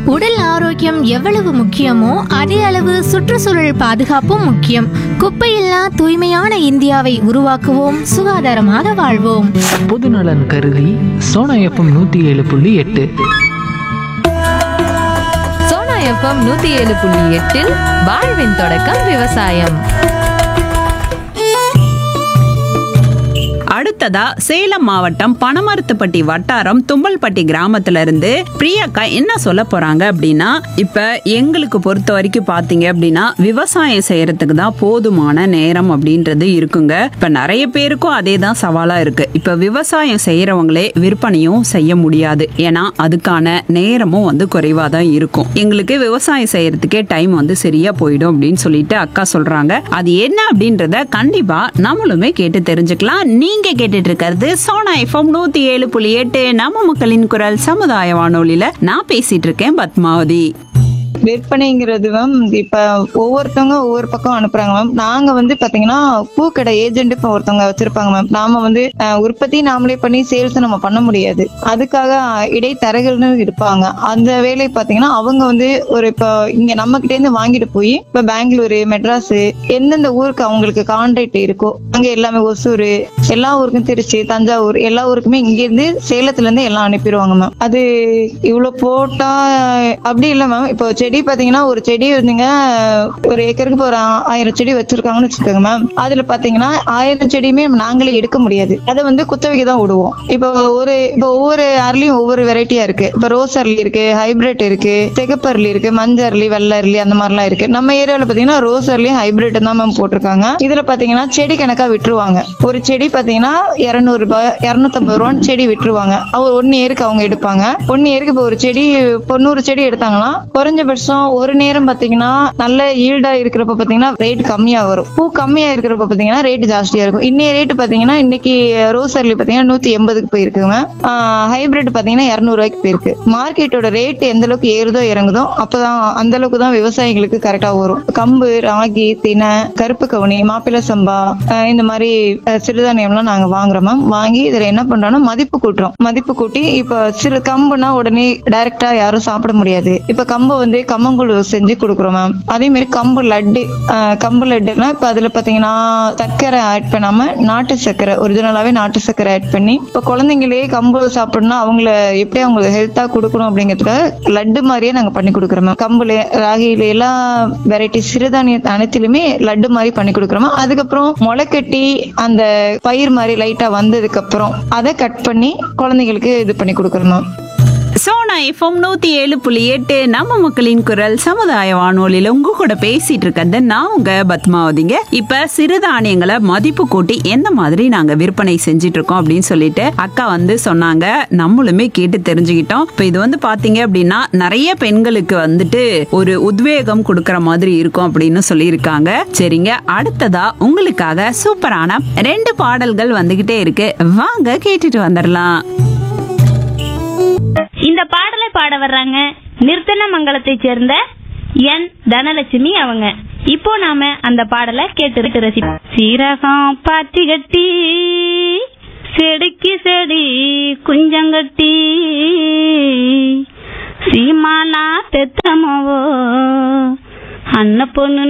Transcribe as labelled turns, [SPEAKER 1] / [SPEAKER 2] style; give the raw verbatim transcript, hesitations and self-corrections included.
[SPEAKER 1] உடல் ஆரோக்கியம் எவ்வளவு முக்கியமோ அதே அளவு சுற்றுச்சூழல் பாதுகாப்பும் முக்கியம். குப்பையில்லா தூய்மையான இந்தியாவை உருவாக்குவோம், சுகாதாரமாக வாழ்வோம்.
[SPEAKER 2] பொதுநலன் கருதி சோனா எஃப்எம் நூத்தி ஏழு புள்ளி எட்டு.
[SPEAKER 3] சோனா எஃப்எம் நூத்தி ஏழு புள்ளி எட்டில் வாழ்வின் தொடக்கம் விவசாயம்.
[SPEAKER 4] அடுத்ததா சேலம் மாவட்டம் பனமரத்துப்பட்டி வட்டாரம் தும்பல்பட்டி கிராமத்துல இருந்து பிரியாக்கா என்ன சொல்ல போறாங்க அப்படின்னா, இப்ப எங்களுக்கு பொறுத்த வரைக்கும் பாத்தீங்க அப்படின்னா விவசாயம் செய்யறதுக்கு தான் போதுமான நேரம் அப்படின்றது இருக்குங்க. இப்ப நிறைய பேருக்கும் அதே தான் சவாலா இருக்கு. இப்ப விவசாயம் செய்யறவங்களே விற்பனையும் செய்ய முடியாது, ஏன்னா அதுக்கான நேரமும் வந்து குறைவா தான் இருக்கும். எங்களுக்கு விவசாயம் செய்யறதுக்கே டைம் வந்து சரியா போயிடும் அப்படின்னு சொல்லிட்டு அக்கா சொல்றாங்க. அது என்ன அப்படின்றத கண்டிப்பா நம்மளுமே கேட்டு தெரிஞ்சுக்கலாம். நீங்க கேட்டுட்டு இருக்கிறது சோனா எஃப்எம் நூத்தி ஏழு புள்ளி எட்டு, நம்ம மக்களின் குரல் சமுதாய வானொலியில நான் பேசிட்டு இருக்கேன் பத்மாவதி.
[SPEAKER 5] விற்பனைங்கிறது மேம் இப்ப ஒவ்வொருத்தவங்க ஒவ்வொரு பக்கம் அனுப்புறாங்க மேம். நாங்க வந்து பாத்தீங்கன்னா பூக்கடை ஏஜென்ட் இப்ப ஒருத்தவங்க வச்சிருப்பாங்க மேம். நாம வந்து உற்பத்தி நாமளே பண்ணி சேல்ஸ் நம்ம பண்ண முடியாது, அதுக்காக இடைத்தரகர்கள்னு இருப்பாங்க. அந்த வேலை பாத்தீங்கன்னா அவங்க வந்து ஒரு இப்ப இங்க நம்ம கிட்ட இருந்து வாங்கிட்டு போய் இப்ப பெங்களூரு, மெட்ராஸ், எந்தெந்த ஊருக்கு அவங்களுக்கு கான்ட்ராக்ட் இருக்கோ அங்க எல்லாமே, ஒசூர், எல்லா ஊருக்கும், திருச்சி, தஞ்சாவூர், எல்லா ஊருக்குமே இங்க இருந்து சேலத்துல இருந்து எல்லாம் அனுப்பிடுவாங்க மேம். அது இவ்வளவு போட்டா அப்படி இல்லை மேம். இப்போ செடி பாத்தீங்கன்னா ஒரு செடி வந்துங்க ஒரு ஏக்கருக்கு ஒரு ஆயிரம் செடி வச்சிருக்காங்கன்னு வச்சுக்கோங்க மேம். அதுல பாத்தீங்கன்னா ஆயிரம் செடியுமே நாங்களே எடுக்க முடியாது, அதை வந்து குத்தவைக்கு தான் விடுவோம். இப்போ ஒரு இப்போ ஒவ்வொரு அரளியும் ஒவ்வொரு வெரைட்டியா இருக்கு. இப்போ ரோஸ் அரளி இருக்கு, ஹைபிரிட் இருக்கு, சிகப்பு அரளி இருக்கு, மஞ்சள் அரளி, வெள்ளை அரளி, அந்த மாதிரிலாம் இருக்கு. நம்ம ஏரியாவில் பாத்தீங்கன்னா ரோஸ் அரளியும் ஹைபிரிட் தான் மேம் போட்டிருக்காங்க. இதுல பாத்தீங்கன்னா செடி கணக்கா விட்டுருவாங்க. ஒரு செடி பாத்தீங்கன்னா இருநூறு ரூபாய், இருநூத்தி ஐம்பது ரூபான்னு செடி விட்டுருவாங்க. அவங்க ஒன்னு ஏருக்கு அவங்க எடுப்பாங்க. ஒன்னு ஏருக்கு இப்போ ஒரு செடி தொண்ணூறு செடி எடுத்தாங்கன்னா குறைஞ்சபட்சம் ஒரு நேரம் பாத்தீங்கன்னா நல்ல ஈல்டா இருக்கிறப்ப பாத்தீங்கன்னா ரேட் கம்மியா வரும். பூ கம்மியா இருக்கிறப்ப பாத்தீங்கன்னா ரேட் ஜாஸ்தியா இருக்கும். இன்னைய ரேட் பாத்தீங்கன்னா இன்னைக்கு ரோஸ் அரளி பாத்தீங்கன்னா நூத்தி எண்பதுக்கு போயிருக்குங்க. ஹைபிரிட் பாத்தீங்கன்னா இருநூறு ரூபாய்க்கு போயிருக்கு. மார்க்கெட்டோட ரேட் எந்த அளவுக்கு ஏறுதோ இறங்குதோ அப்பதான் அந்த அளவுக்கு தான் விவசாயிகளுக்கு கரெக்டா வரும். கம்பு, ராகி, தினை, கருப்பு கவுனி, மாப்பிள்ளை சம்பா, இந்த மாதிரி சிறுதானியம்லாம் நாங்க வாங்குறோம் மேம். வாங்கி இதுல என்ன பண்றோம்னா மதிப்பு கூட்டுறோம். மதிப்பு கூட்டி இப்ப சிறு கம்புனா உடனே டைரக்டா யாரும் சாப்பிட முடியாது. இப்ப கம்பு வந்து கம்மங்குழு செஞ்சு கொடுக்குறோம் மேம். அதே மாதிரி கம்பு லட்டு, கம்பு லட்டுனா இப்ப அதுல பாத்தீங்கன்னா சர்க்கரை ஆட் பண்ணாம நாட்டு சர்க்கரை, ஒரிஜினலாவே நாட்டு சர்க்கரை ஆட் பண்ணி இப்ப குழந்தைங்களே கம்பு சாப்பிடணும்னா அவங்கள எப்படி அவங்களுக்கு ஹெல்த்தா கொடுக்கணும் அப்படிங்கிறதுக்காக லட்டு மாதிரியே நாங்க பண்ணி கொடுக்குறோம் மேம். கம்புல, ராகில, எல்லா வெரைட்டி சிறுதானிய அனைத்திலுமே லட்டு மாதிரி பண்ணி கொடுக்குறோம். அதுக்கப்புறம் முளை கட்டி அந்த பயிர் மாதிரி லைட்டா வந்ததுக்கு அப்புறம் அதை கட் பண்ணி குழந்தைங்களுக்கு இது பண்ணி கொடுக்குறோம் மேம்.
[SPEAKER 4] சோனா எஃப்எம் நூத்தி ஏழு புள்ளி எட்டு, நம்ம மக்களின் குரல் சமுதாய வானொலியில உங்க கூட பேசிட்டு இருக்கிறது நான் உங்க பத்மாவதிங்க. இப்ப சிறுதானியங்களை மதிப்பு கூட்டி எந்த மாதிரி நாங்க விற்பனை செஞ்சிட்டு இருக்கோம் அப்படின்னு சொல்லிட்டு அக்கா வந்து சொன்னாங்க. நம்மளுமே கேட்டு தெரிஞ்சுக்கிட்டோம். இப்ப இது வந்து பாத்தீங்க அப்படின்னா நிறைய பெண்களுக்கு வந்துட்டு ஒரு உத்வேகம் கொடுக்கற மாதிரி இருக்கும் அப்படின்னு சொல்லியிருக்காங்க. சரிங்க, அடுத்ததா உங்களுக்காக சூப்பரான ரெண்டு பாடல்கள் வந்துகிட்டே இருக்கு, வாங்க கேட்டுட்டு வந்துடலாம்.
[SPEAKER 6] இந்த பாடலை பாட வர்றாங்க நிர்த்தனமங்கலத்தை சேர்ந்த என் தனலட்சுமி அவங்க. இப்போ நாம அந்த பாடலை கேட்டு ரசிப்போம். சீரகம் பாத்தி கட்டி செடிக்கு செடி குஞ்சங்கட்டி சீமாலா பெத்தமவோ அன்ன பொண்ணு